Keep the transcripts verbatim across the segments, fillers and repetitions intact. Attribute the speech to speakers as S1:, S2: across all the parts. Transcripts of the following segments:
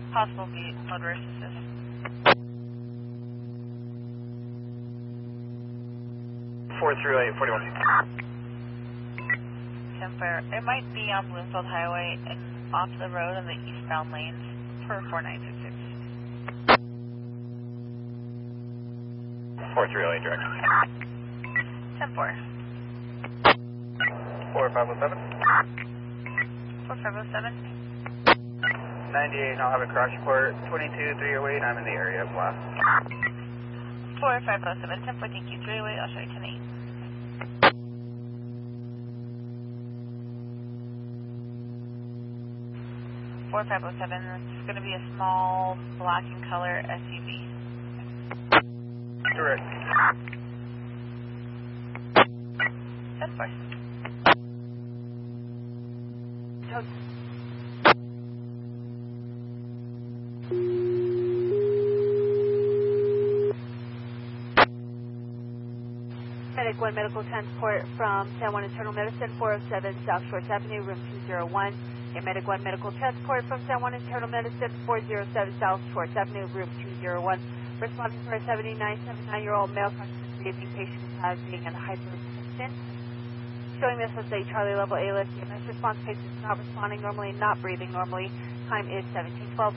S1: Possible be motorist assist.
S2: four three eight, forty-one.
S1: ten four. It might be on Bloomfield Highway and off the road in the eastbound lanes per four nine six six.
S2: four three eight, direct.
S1: ten four.
S2: four five oh seven.
S1: four five oh seven.
S2: ninety-eight, I'll have a crash report. twenty-two three oh eight, I'm in the area of blast.
S1: four five oh seven, ten four, thank you. three oh eight, I'll show you ten eight. four five oh seven, it's going to be a small black and color S U V.
S2: Direct.
S1: ten four.
S3: Medic one Medical Transport from San Juan Internal Medicine, four oh seven South Shores Avenue, room two oh one. And Medic one Medical Transport from San Juan Internal Medicine, four oh seven South Shores Avenue, room two oh one. Responding for a seventy-nine, seventy-nine-year-old male conscious breathing patient having a hypertension. Showing this as a Charlie level A L S. E M S response, patient is not responding normally, not breathing normally. Time is seventeen twelve.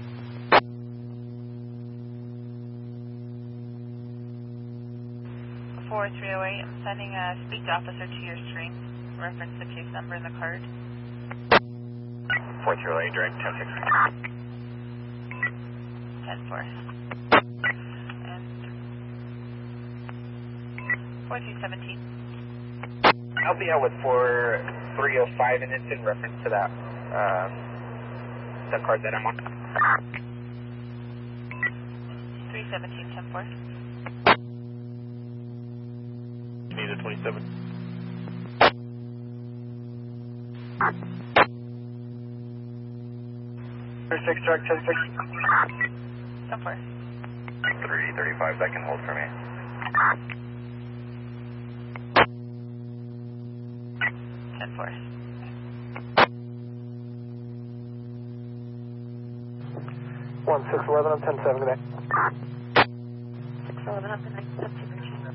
S1: four three oh eight, I'm sending a speak officer to your screen. Reference the case number in the card.
S2: four three eight, direct, ten six.
S1: ten four. And four three seventeen.
S2: I'll be out with four three oh five, and it's in reference to that, uh, the card that I'm on.
S1: three seventeen, ten four.
S2: You need a twenty-seven. six, direct, ten six.
S1: ten four.
S2: three thirty-five, that can hold for me.
S1: ten four.
S2: one six eleven, I'm ten seven today.
S1: six eleven, up to nine,